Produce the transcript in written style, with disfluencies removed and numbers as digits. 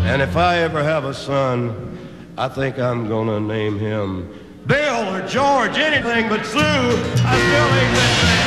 And if I ever have a son, I think I'm gonna name him Bill or George, anything but Sue. I still ain't that